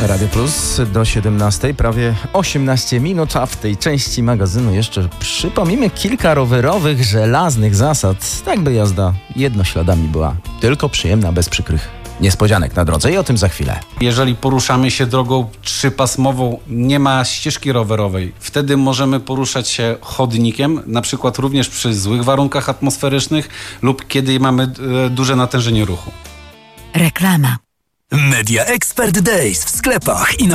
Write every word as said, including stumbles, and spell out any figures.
Radio Plus do siedemnastej, prawie osiemnaście minut, a w tej części magazynu jeszcze przypomnimy kilka rowerowych, żelaznych zasad, tak by jazda jednośladami była tylko przyjemna, bez przykrych niespodzianek na drodze i o tym za chwilę. Jeżeli poruszamy się drogą trzypasmową, nie ma ścieżki rowerowej, wtedy możemy poruszać się chodnikiem, na przykład również przy złych warunkach atmosferycznych lub kiedy mamy e, duże natężenie ruchu. Reklama. Media Expert Days w sklepach i